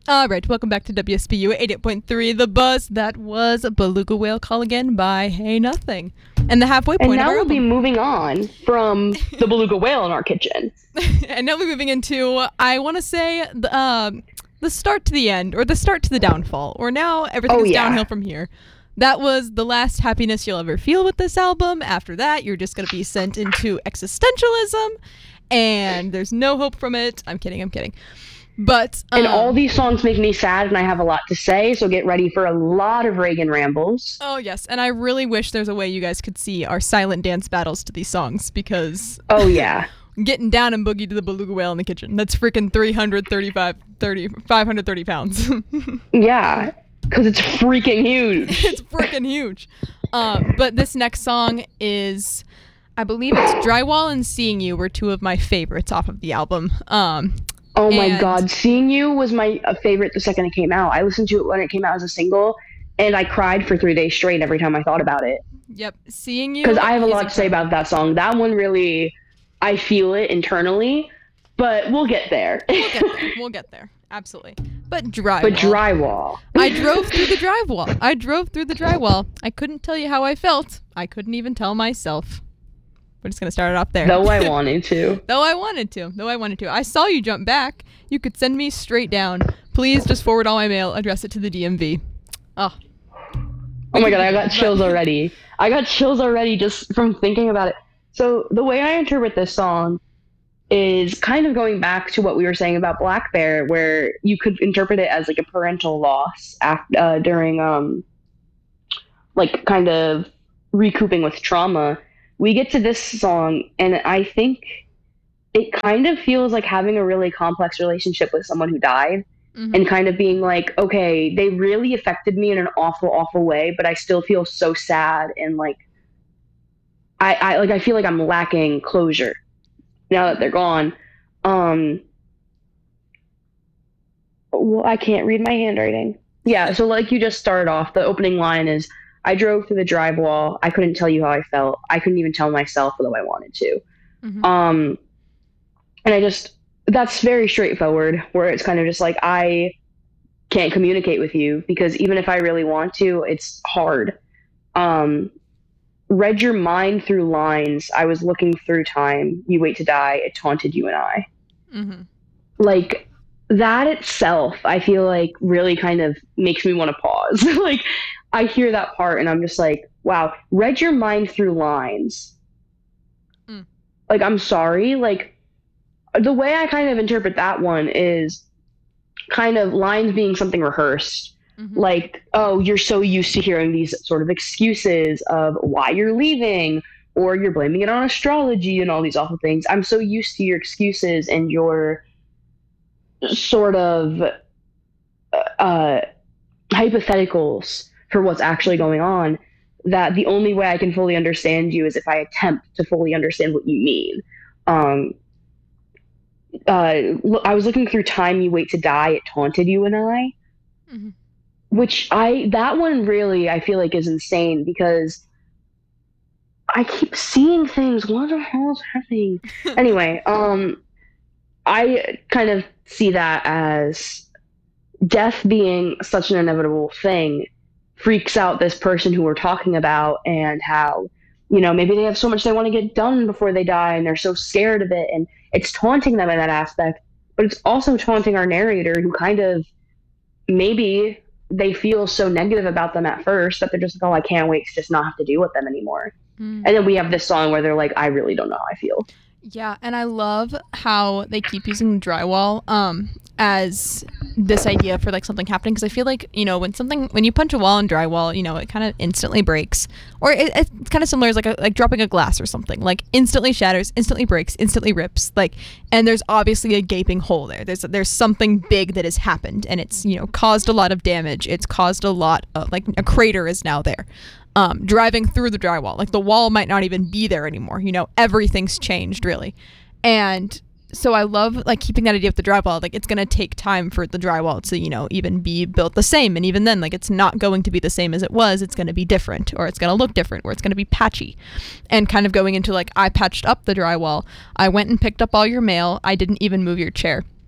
All right, welcome back to WSPU 88.3 The Buzz. That was Beluga Whale Call Again by Hey Nothing. And the halfway point And now of our we'll be album. moving on from the beluga whale in our kitchen. And now we're moving into, I want to say, the start to the end, or the start to the downfall, or now everything is downhill from here. That was the last happiness you'll ever feel with this album. After that, you're just going to be sent into existentialism, and there's no hope from it. I'm kidding. But and all these songs make me sad, and I have a lot to say, so get ready for a lot of Reagan rambles. Oh, yes, and I really wish there's a way you guys could see our silent dance battles to these songs, because... Oh, yeah. Getting down and boogie to the beluga whale in the kitchen. That's freaking 530 pounds. Yeah, because it's freaking huge. It's freaking huge. But this next song is... I believe it's Drywall and Seeing You were two of my favorites off of the album. Oh my god, Seeing You was my favorite the second it came out. I listened to it when it came out as a single, and I cried for 3 days straight every time I thought about it. Yep, Seeing You. Because I have a lot to say about that song. That one really, I feel it internally, but we'll get there. We'll get there. Absolutely. But Drywall. I drove through the drywall. I couldn't tell you how I felt. I couldn't even tell myself. We're just going to start it off there. Though I wanted to. Though I wanted to. I saw you jump back. You could send me straight down. Please just forward all my mail, address it to the DMV. Oh my god, I got chills already. Just from thinking about it. So the way I interpret this song is kind of going back to what we were saying about Black Bear, where you could interpret it as like a parental loss during like kind of recouping with trauma. We get to this song, and I think it kind of feels like having a really complex relationship with someone who died, and kind of being like, okay, they really affected me in an awful, awful way, but I still feel so sad, and like, I feel like I'm lacking closure now that they're gone. Well, I can't read my handwriting. Yeah, so like you just started off, the opening line is, I drove through the drywall. I couldn't tell you how I felt. I couldn't even tell myself, although I wanted to. And that's very straightforward, where it's kind of just like, I can't communicate with you because even if I really want to, it's hard. Read your mind through lines. I was looking through time. You wait to die. It taunted you and I. Like that itself, I feel like really kind of makes me want to pause. Like, I hear that part and I'm just like, wow, read your mind through lines. Like, I'm sorry. Like, the way I kind of interpret that one is kind of lines being something rehearsed. Like, oh, you're so used to hearing these sort of excuses of why you're leaving, or you're blaming it on astrology and all these awful things. I'm so used to your excuses and your sort of hypotheticals for what's actually going on, that the only way I can fully understand you is if I attempt to fully understand what you mean. I was looking through time, you wait to die, it taunted you and I. Which that one really, I feel like is insane because I keep seeing things. What the hell is happening? Anyway, I kind of see that as death being such an inevitable thing freaks out this person who we're talking about, and how, you know, maybe they have so much they want to get done before they die and they're so scared of it, and it's taunting them in that aspect, but it's also taunting our narrator, who kind of, maybe they feel so negative about them at first that they're just like, oh, I can't wait to just not have to deal with them anymore. And then we have this song where they're like, I really don't know how I feel. Yeah, and I love how they keep using drywall as this idea for like something happening, because I feel like, you know, when you punch a wall in drywall, you know, it kind of instantly breaks, or it's kind of similar as like dropping a glass or something, like instantly shatters, instantly breaks, instantly rips, like, and there's obviously a gaping hole there. There's something big that has happened, and it's, you know, caused a lot of damage. It's caused a lot of, like, a crater is now there. Driving through the drywall, like the wall might not even be there anymore, you know, everything's changed really. And so I love like keeping that idea with the drywall, like it's going to take time for the drywall to, you know, even be built the same, and even then, like, it's not going to be the same as it was. It's going to be different, or it's going to look different, or it's going to be patchy. And kind of going into like, I patched up the drywall, I went and picked up all your mail, I didn't even move your chair.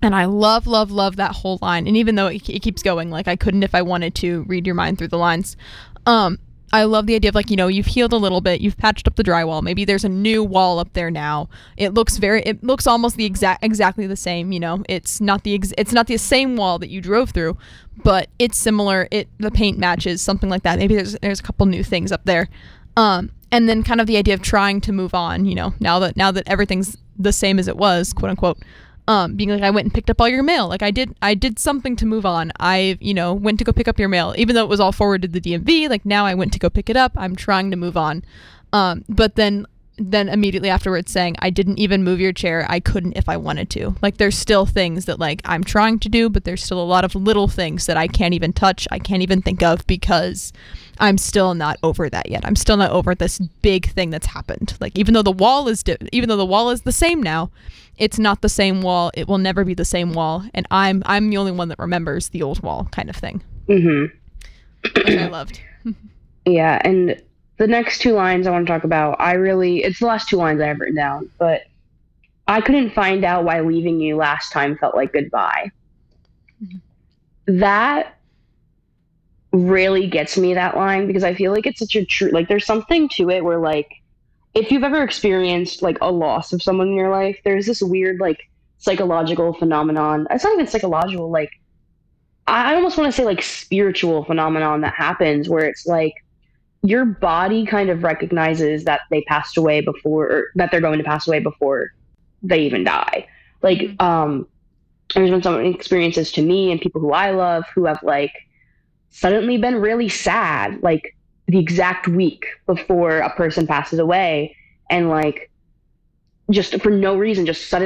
And I love, love, love that whole line. And even though it keeps going, like I couldn't if I wanted to read your mind through the lines. I love the idea of like, you know, you've healed a little bit, you've patched up the drywall. Maybe there's a new wall up there now. It looks almost exactly the same. You know, it's not the same wall that you drove through, but it's similar. The paint matches, something like that. Maybe there's a couple new things up there. And then kind of the idea of trying to move on. You know, now that everything's the same as it was, quote unquote. Being like, I went and picked up all your mail. Like I did something to move on. I, you know, went to go pick up your mail, even though it was all forwarded to the DMV. Like now I went to go pick it up. I'm trying to move on. But then immediately afterwards saying, I didn't even move your chair. I couldn't if I wanted to. Like there's still things that like I'm trying to do, but there's still a lot of little things that I can't even touch. I can't even think of because I'm still not over that yet. I'm still not over this big thing that's happened. Like even though the wall is the same now, it's not the same wall. It will never be the same wall. And I'm the only one that remembers the old wall kind of thing. Mm-hmm. Which I loved. Yeah, and the next two lines I want to talk about, it's the last two lines I have written down, but I couldn't find out why leaving you last time felt like goodbye. Mm-hmm. That really gets me, that line, because I feel like it's such a true, like there's something to it where like, if you've ever experienced like a loss of someone in your life, there's this weird like psychological phenomenon. It's not even psychological, like I almost want to say like spiritual phenomenon that happens where it's like your body kind of recognizes that they passed away before, or that they're going to pass away before they even die. Like, there's been some experiences to me and people who I love who have like suddenly been really sad, like the exact week before a person passes away, and like just for no reason, just suddenly